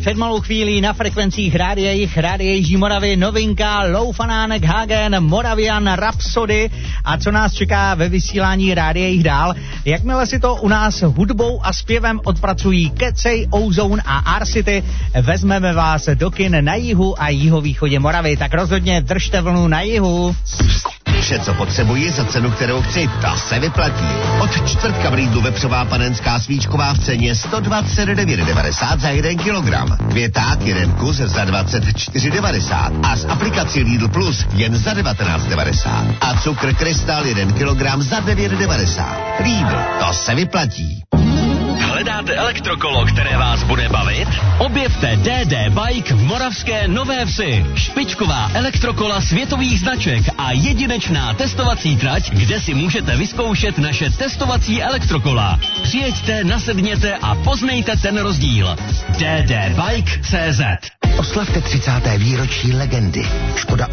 před malou chvílí na frekvencích Rádia Jižní Moravy novinka Loufanánek Hagen, Moravian Rhapsody. A co nás čeká ve vysílání Rádia Jich dál? Jakmile si to u nás hudbou a zpěvem odpracují Kecej, Ozone a R-City, vezmeme vás do kin na jihu a jihovýchodě Moravy. Tak rozhodně držte vlnu na jihu. Vše, co potřebuji za cenu, kterou chci, ta se vyplatí. Od čtvrtka v Lidlu vepřová panenská svíčková v ceně 129,90 za 1 kilogram. Květák, jeden kus za 24,90 a z aplikací Lidl Plus jen za 19,90. A cukr Krystal 1 kilogram za 9,90. Lidl, to se vyplatí. Hledáte elektrokolo, které vás bude bavit? Objevte DD Bike v Moravské Nové Vsi. Špičková elektrokola světových značek a jedinečná testovací trať, kde si můžete vyzkoušet naše testovací elektrokola. Přijeďte, nasedněte a poznejte ten rozdíl. DD Bike.cz. Oslavte 30. výročí legendy. Škoda